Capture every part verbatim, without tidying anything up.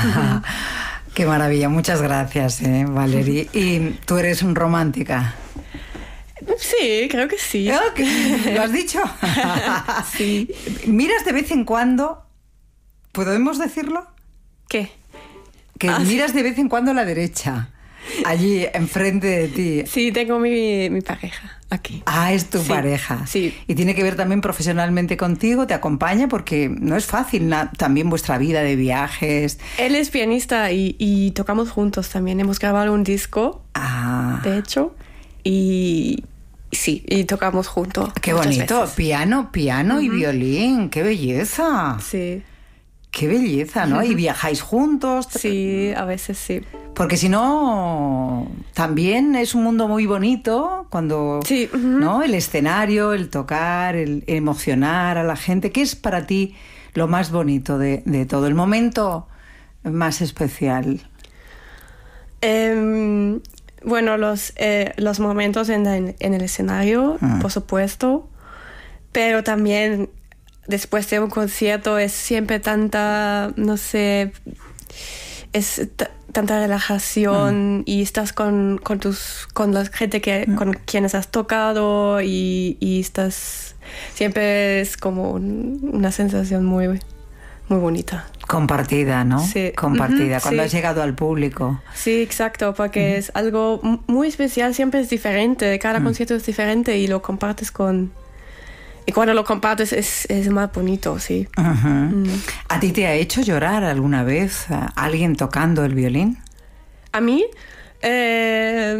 Qué maravilla, muchas gracias, eh, Valerie. ¿Y tú eres romántica? Sí, creo que sí. Okay. ¿Lo has dicho? Sí. ¿Miras de vez en cuando? ¿Podemos decirlo? ¿Qué? Que ah, miras sí. de vez en cuando a la derecha, allí enfrente de ti. Sí, tengo mi, mi pareja aquí. Ah, es tu sí. pareja. Sí. Y tiene que ver también profesionalmente contigo, te acompaña, porque no es fácil na- también vuestra vida de viajes. Él es pianista y, y tocamos juntos también. Hemos grabado un disco, Ah. de hecho, y sí, y tocamos juntos. Qué bonito, veces. piano, piano uh-huh. y violín, qué belleza. Sí. Qué belleza, ¿no? ¿Y viajáis juntos? Sí, a veces sí. Porque si no, también es un mundo muy bonito cuando, sí. uh-huh. ¿no? El escenario, el tocar, el emocionar a la gente. ¿Qué es para ti lo más bonito de, de todo? El momento más especial. Um, bueno, los, eh, los momentos en, la, en el escenario, uh-huh. por supuesto, pero también después de un concierto es siempre tanta, no sé, es t- tanta relajación mm. y estás con, con tus con la gente que mm. con quienes has tocado y, y estás siempre es como un, una sensación muy muy bonita. Compartida, ¿no? Sí. Compartida, uh-huh, cuando sí. has llegado al público. Sí, exacto, porque uh-huh. es algo muy especial, siempre es diferente, cada uh-huh. concierto es diferente y lo compartes con... Y cuando lo compartes es, es más bonito, sí. Uh-huh. Mm. ¿A ti te ha hecho llorar alguna vez a alguien tocando el violín? ¿A mí? Eh...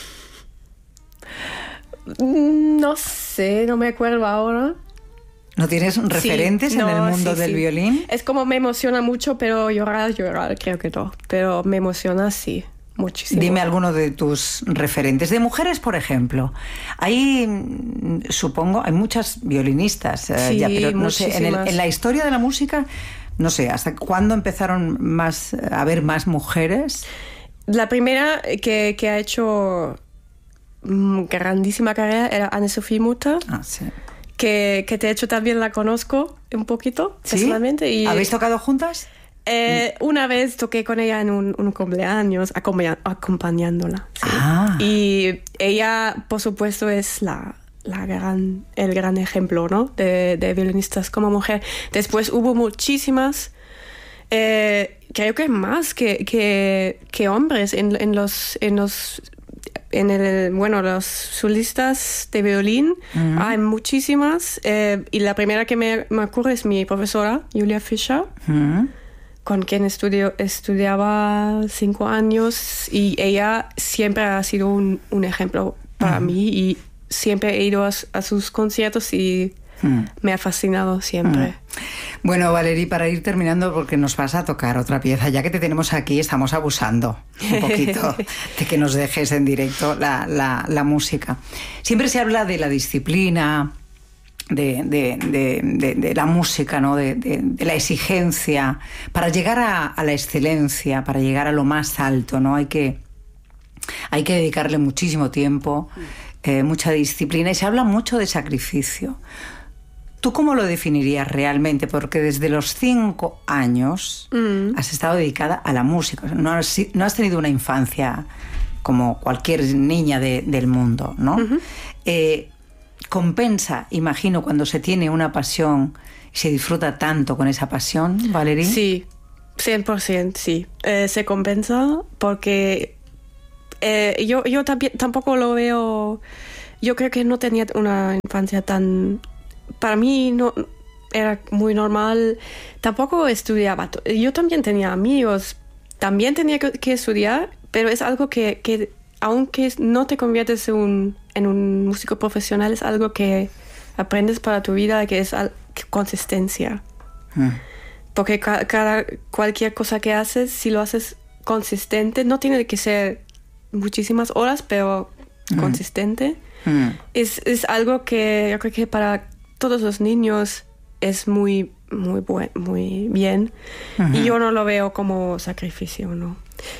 No sé, no me acuerdo ahora. ¿No tienes referentes sí, en no, el mundo sí, del sí. violín? Es como me emociona mucho, pero llorar, llorar, creo que no. Pero me emociona, sí. Muchísimo. Dime alguno de tus referentes. De mujeres, por ejemplo. Hay, supongo, hay muchas violinistas, sí, eh, ya, pero no sé, en, el, en la historia de la música, no sé, ¿hasta cuándo empezaron más a haber más mujeres? La primera que, que ha hecho mm, grandísima carrera era Anne-Sophie Mutter. Ah, sí. Que, que de hecho también la conozco un poquito, ¿sí? personalmente. Y, ¿habéis tocado juntas? Eh, una vez toqué con ella en un, un cumpleaños, acompañ- acompañándola. ¿sí? Ah. Y ella, por supuesto, es la, la gran, el gran ejemplo, ¿no? de, de violinistas como mujer. Después hubo muchísimas, eh, creo que más que, que, que hombres en, en los... En los en el, bueno, los solistas de violín, uh-huh. hay muchísimas. Eh, y la primera que me, me ocurre es mi profesora, Julia Fischer. Uh-huh. Con quien estudio, estudiaba cinco años y ella siempre ha sido un, un ejemplo para uh-huh. mí y siempre he ido a, a sus conciertos y uh-huh. me ha fascinado siempre. Uh-huh. Bueno, Valerie, para ir terminando, porque nos vas a tocar otra pieza, ya que te tenemos aquí, estamos abusando un poquito de que nos dejes en directo la, la, la música. Siempre se habla de la disciplina, De, de, de, de, de la música, ¿no? de, de, de la exigencia, para llegar a, a la excelencia, para llegar a lo más alto, ¿no? Hay que, hay que dedicarle muchísimo tiempo, eh, mucha disciplina, y se habla mucho de sacrificio. ¿Tú cómo lo definirías realmente? Porque desde los cinco años mm. has estado dedicada a la música, no has, no has tenido una infancia como cualquier niña de, del mundo, ¿no? Uh-huh. Eh, compensa, imagino, cuando se tiene una pasión y se disfruta tanto con esa pasión, Valerie. Sí, cien por ciento sí. Eh, se compensa porque eh, yo, yo también, tampoco lo veo... Yo creo que no tenía una infancia tan... Para mí no era muy normal. Tampoco estudiaba. Yo también tenía amigos. También tenía que, que estudiar, pero es algo que... que aunque no te conviertes en un, en un músico profesional, es algo que aprendes para tu vida, que es al, que consistencia. Mm. Porque ca, cada, cualquier cosa que haces, si lo haces consistente, no tiene que ser muchísimas horas, pero mm. consistente, mm. es, es algo que yo creo que para todos los niños es muy, muy, buen, muy bien. Uh-huh. Y yo no lo veo como sacrificio, ¿no?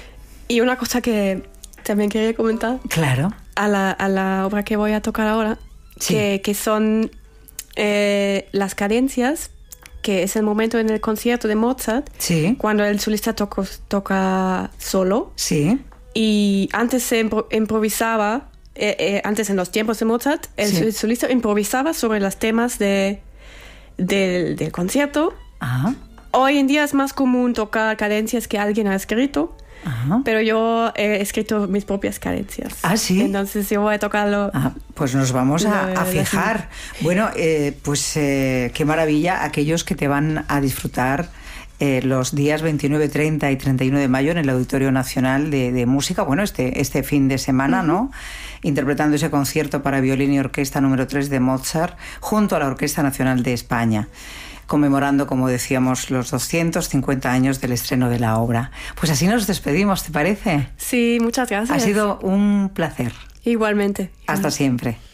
Y una cosa que también quería comentar. Claro. A la, a la obra que voy a tocar ahora, sí. que, que son eh, las cadencias que es el momento en el concierto de Mozart, sí. cuando el solista toco, toca solo. Sí. Y antes se impro- improvisaba, eh, eh, antes en los tiempos de Mozart, el, Sí. solista improvisaba sobre los temas de, del, del concierto. Ajá. Hoy en día es más común tocar cadencias que alguien ha escrito. Ajá. Pero yo he escrito mis propias cadencias. ¿Ah, sí? Entonces yo voy a tocarlo. Ah, pues nos vamos a, Lo- a lo- fijar. Bueno, eh, pues eh, qué maravilla aquellos que te van a disfrutar eh, los días veintinueve, treinta y treinta y uno de mayo en el Auditorio Nacional de, de Música, bueno, este, este fin de semana, uh-huh. ¿no? Interpretando ese concierto para violín y orquesta número tres de Mozart junto a la Orquesta Nacional de España, conmemorando, como decíamos, los doscientos cincuenta años del estreno de la obra. Pues así nos despedimos, ¿te parece? Sí, muchas gracias. Ha sido un placer. Igualmente. Hasta siempre.